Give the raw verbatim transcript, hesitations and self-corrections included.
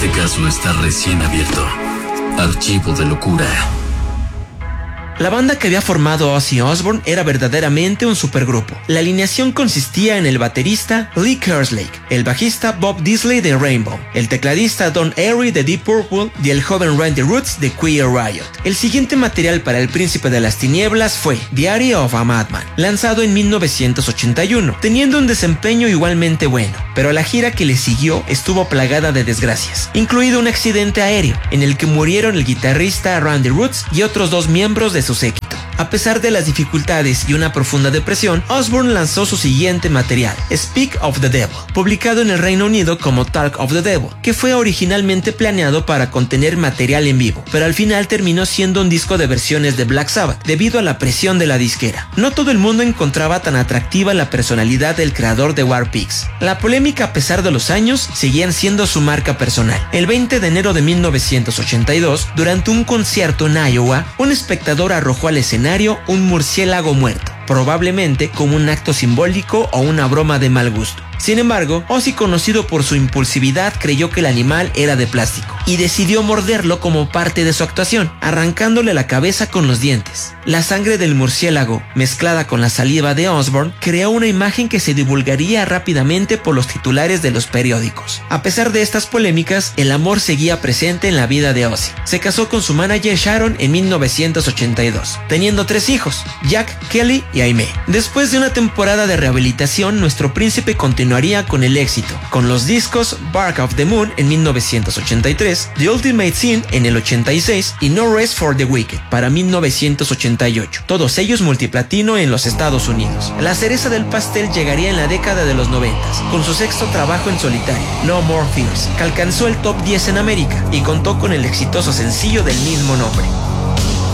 Este caso está recién abierto. Archivo de locura. La banda que había formado Ozzy Osbourne era verdaderamente un supergrupo. La alineación consistía en el baterista Lee Kerslake, el bajista Bob Disley de Rainbow, el tecladista Don Airey de Deep Purple y el joven Randy Rhoads de Queer Riot. El siguiente material para El Príncipe de las Tinieblas fue Diary of a Madman, lanzado en mil novecientos ochenta y uno, teniendo un desempeño igualmente bueno, pero la gira que le siguió estuvo plagada de desgracias, incluido un accidente aéreo en el que murieron el guitarrista Randy Rhoads y otros dos miembros de su séquito. A pesar de las dificultades y una profunda depresión, Osbourne lanzó su siguiente material, Speak of the Devil, publicado en el Reino Unido como Talk of the Devil, que fue originalmente planeado para contener material en vivo, pero al final terminó siendo un disco de versiones de Black Sabbath, debido a la presión de la disquera. No todo el mundo encontraba tan atractiva la personalidad del creador de War Pigs. La polémica, a pesar de los años, seguían siendo su marca personal. El veinte de enero de mil novecientos ochenta y dos, durante un concierto en Iowa, un espectador arrojó al escenario un murciélago muerto, probablemente como un acto simbólico o una broma de mal gusto. Sin embargo, Ozzy, conocido por su impulsividad, creyó que el animal era de plástico y decidió morderlo como parte de su actuación, arrancándole la cabeza con los dientes. La sangre del murciélago, mezclada con la saliva de Osbourne, creó una imagen que se divulgaría rápidamente por los titulares de los periódicos. A pesar de estas polémicas, el amor seguía presente en la vida de Ozzy. Se casó con su manager Sharon en mil novecientos ochenta y dos, teniendo tres hijos, Jack, Kelly y Aimee. Después de una temporada de rehabilitación, nuestro príncipe continuó con el éxito, con los discos Bark of the Moon en mil novecientos ochenta y tres, The Ultimate Sin en el ochenta y seis y No Rest for the Wicked para mil novecientos ochenta y ocho, todos ellos multiplatino en los Estados Unidos. La cereza del pastel llegaría en la década de los noventas, con su sexto trabajo en solitario, No More Fears, que alcanzó el top diez en América y contó con el exitoso sencillo del mismo nombre.